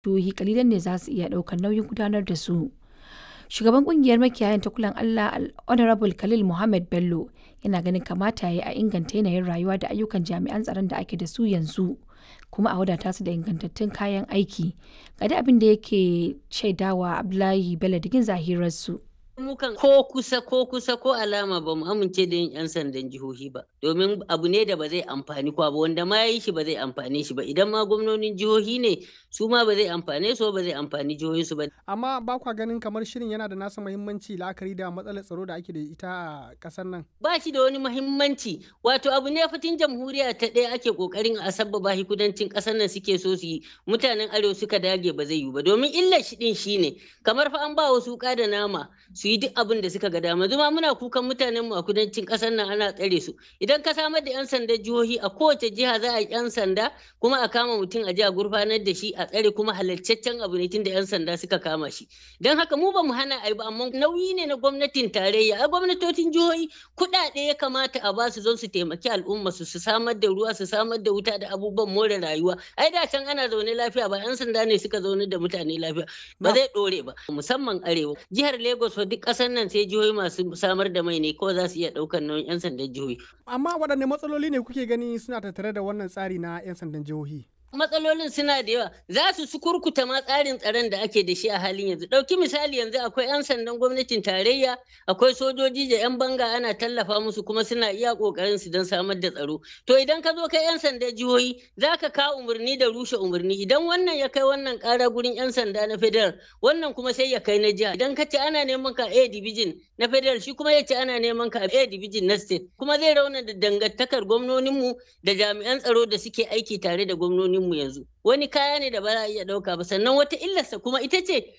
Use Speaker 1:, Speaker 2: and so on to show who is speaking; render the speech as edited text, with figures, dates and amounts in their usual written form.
Speaker 1: jihohi kalilan ne za su iya ɗaukar nauyin gudanar da su. Shugaban kungiyar makiyayan takulan Allah Honorable Khalil Muhammad Bello yana ganin kamata ya yi a inganta yanayin rayuwa da ayyukan jami'an tsaron da ake da su yanzu kuma a wadata su da ingantattun kayan aiki. Ga dai abin da yake shaidawa Abdullahi Bello digin zahirarsu.
Speaker 2: Mukan ko kusa ko alama ba mu amince da yin 'yan sandan jihohi ba domin abu ne da ba zai amfani kwa ba wanda ma yi shi ba zai amfane shi ba idan ma gwamnonin jihohi ne su ma ba zai amfane su ba zai amfani jihohinsu ba.
Speaker 3: Amma ba kwa ganin kamar shirin yana da nasa muhimmanci la'akari da matsalar tsaro da ake da ita a ƙasar nan?
Speaker 2: Ba shi da wani muhimmanci wato abu ne fatin jamhuriya ta ɗaya ake ƙoƙarin a sabbaba shi kudancin ƙasar nan suke so su yi mutanen arewa suka dage ba zai yiwu ba domin illar shi ɗin shine kamar fa an ba wasu wuƙa da nama su yi duk abin da suka ga dama zuma muna kukan mutanen mu a kudancin ƙasar nan ana tsare su idan ka samar da 'yan sandan jihohi a kowace jiha za a yi 'yan sanda kuma a kama mutum a jiha gurfanar da shi a tsare kuma halarcaccen abu ne tun da 'yan sanda suka kama shi don haka mu ba mu hana ai ba amma nauyi ne na gwamnatin tarayya a gwamnatocin jihohi kuɗaɗe ya kamata a ba su don su taimaki al'umma su samar da ruwa su samar da wuta da abubuwan more rayuwa ai da can ana zaune lafiya ba 'yan sanda ne suka zaune da mutane lafiya ba zai ɗore ba musamman arewa jihar Lagos duk ƙasar nan sai jihohi masu samar da mai ne ko za su iya ɗaukar nauyin 'yan sandan jihohi.
Speaker 3: Amma waɗanne matsaloli ne kuke gani suna tattare da wannan tsari na 'yan sandan jihohi?
Speaker 2: Matsalolin suna da yawa za su kurkuta ma tsarin tsaron da ake da shi a halin yanzu ɗauki misali yanzu akwai 'yan sandan gwamnatin tarayya akwai sojoji da 'yan banga ana tallafa musu kuma suna iya ƙoƙarin su don samar da tsaro to idan ka zo kai 'yan sanda jihohi za ka kawo umarni da rushe umarni idan wannan ya kai wannan ƙara gurin 'yan sanda na federal wannan kuma sai ya kai na jiha idan ka ce ana neman ka A division na federal shi kuma ya ce ana neman ka A division na state kuma zai rauna da dangantakar gwamnoninmu da jami'an tsaro da suke aiki tare da gwamnonin mu yanzu wani kaya ne da ba za a iya ɗauka ba sannan wata illarsa kuma ita ce